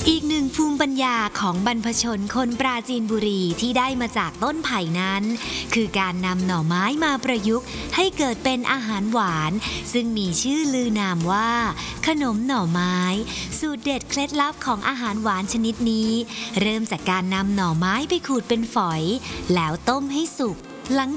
อีกหนึ่งภูมิปัญญาของบรรพชนคนปราจีนบุรีที่ได้มาจากต้นไผ่นั้นคือการนำหน่อไม้มาประยุกต์ให้เกิดเป็นอาหารหวานซึ่งมีชื่อลือนามว่าขนมหน่อไม้สูตรเด็ดเคล็ดลับของอาหารหวานชนิดนี้เริ่มจากการนำหน่อไม้ไปขูดเป็นฝอยแล้วต้มให้สุกหลัง